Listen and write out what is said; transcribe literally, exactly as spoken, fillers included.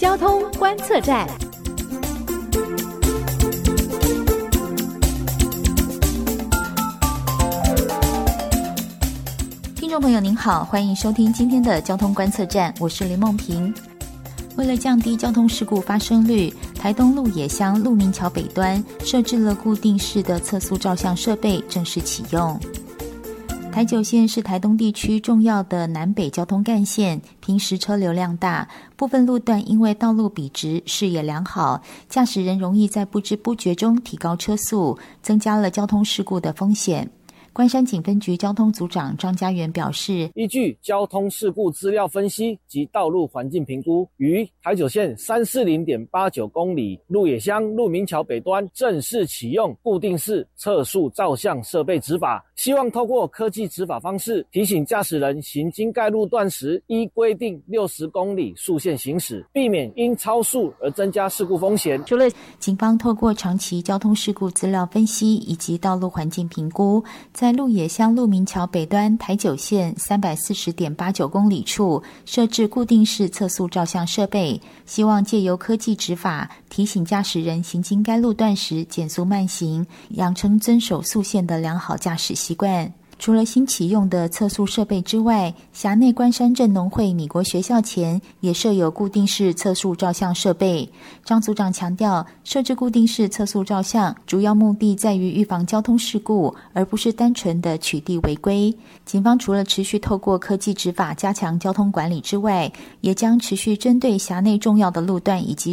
交通观测站。 听众朋友您好，欢迎收听今天的交通观测站，我是林梦萍。为了降低交通事故发生率，台东鹿野乡鹿鸣桥北端设置了固定式的测速照相设备，正式启用。台九线是台东地区重要的南北交通干线，平时车流量大，部分路段因为道路笔直，视野良好，驾驶人容易在不知不觉中提高车速，增加了交通事故的风险。关山警分局交通组长张家元表示， 依据交通事故资料分析及道路环境评估，于台九线 三百四十点八九 公里鹿野乡鹿鸣桥北端正式启用固定式测速照相设备执法，希望透过科技执法方式，提醒驾驶人行经该路段时依规定六十公里速限行驶，避免因超速而增加事故风险。 除了警方透过长期交通事故资料分析以及道路环境评估，在鹿野乡鹿鸣桥北端台九线 三百四十点八九 公里处设置固定式测速照相设备，希望借由科技执法，提醒驾驶人行经该路段时减速慢行，养成遵守速限的良好驾驶习惯。除了新启用的测速设备之外，辖内关山镇农会米国学校前也设有固定式测速照相设备。张组长强调，设置固定式测速照相主要目的在于预防交通事故，而不是单纯的取缔违规。警方除了持续透过科技执法加强交通管理之外，也将持续针对辖内重要的路段以及